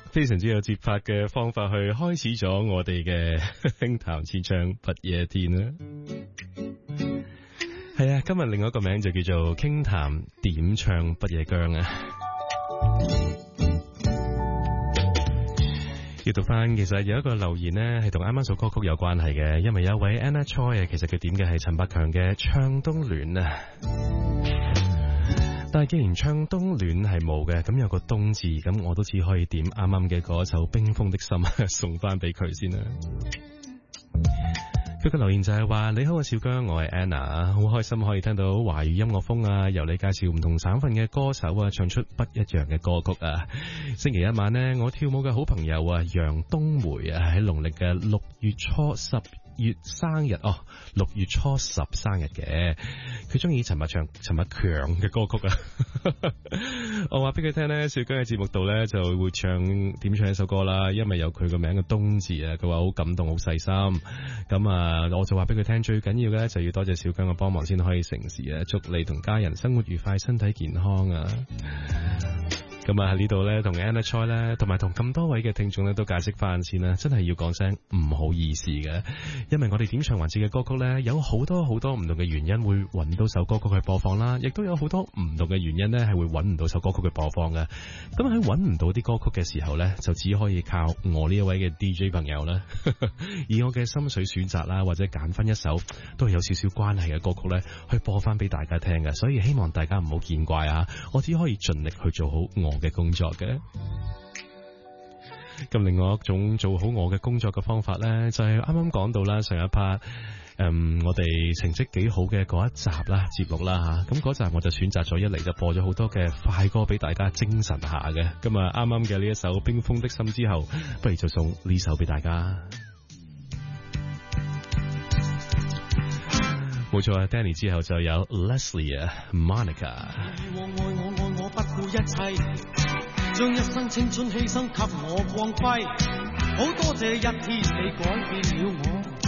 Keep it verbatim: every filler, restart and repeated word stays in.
非常之有節拍嘅方法去開始咗我哋嘅輕談淺唱不夜天啦。係啊，今日另外一個名就叫做傾談點唱不夜薑啊。要讀翻，其實有一個留言呢係同啱啱首歌曲有關係嘅，因為有一位 Anna Choi 啊，其實佢點嘅係陳百強嘅《唱冬暖》啊。但係既然唱冬暖係冇嘅，咁有個冬字，咁我都只可以點啱啱嘅嗰首冰封的心送翻俾佢先啦。佢嘅留言就係話：你好啊，小姜，我係 Anna， 好開心可以聽到華語音樂風啊，由你介紹唔同省份嘅歌手啊，唱出不一樣嘅歌曲啊。星期一晚呢，我跳舞嘅好朋友啊，楊冬梅啊，喺農曆嘅六月初十月生日哦，六月初十生日嘅，佢中意陳百強陳百強嘅歌曲啊。我話俾佢聽呢，小姜嘅節目度呢就會唱點唱一首歌啦，因為有佢個名嘅冬字啊，佢話好感動好細心。咁啊，我就話俾佢聽，最緊要嘅就要多謝小姜嘅幫忙先可以成事啊！祝你同家人生活愉快，身體健康啊！咁啊喺呢度咧，同 Anna Choi 咧，同埋同咁多位嘅聽眾咧，都解釋翻先啦。真係要講聲唔好意思嘅，因為我哋點唱環節嘅歌曲咧，有好多好多唔同嘅原因會揾到首歌曲去播放啦，亦都有好多唔同嘅原因咧係會揾唔到首歌曲去播放嘅。咁喺揾唔到啲歌曲嘅時候咧，就只可以靠我呢一位嘅 D J 朋友啦，以我嘅心水選擇啦，或者揀翻一首都係有少少關係嘅歌曲咧，去播翻俾大家聽嘅。所以希望大家唔好見怪啊，我只可以盡力去做好我嘅工作嘅。咁另外一種做好我嘅工作嘅方法呢，就係啱啱講到啦，上一 part 誒我哋成績幾好嘅嗰一集啦，節目啦吓，咁嗰集我就選擇咗一嚟就播咗好多嘅快歌俾大家精神下嘅。咁啊啱啱嘅呢一首《冰封的心》之後，不如就送呢首俾大家。冇錯啊 Danny 之後就有 Leslie 啊 Monica。 愛我愛我愛我不顧一切，將一生青春犧牲給我光輝，好多謝一天你改變了我，